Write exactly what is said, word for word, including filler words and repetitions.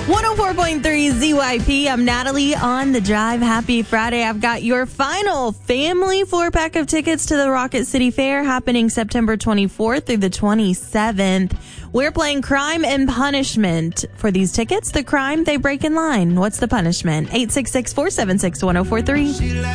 one oh four point three Z Y P. I'm Natalie on The Drive. Happy Friday. I've got your final family four-pack of tickets to the Rocket City Fair happening September twenty-fourth through the twenty-seventh. We're playing Crime and Punishment. For these tickets, the crime, they break in line. What's the punishment? eight six six, four seven six, one oh four three.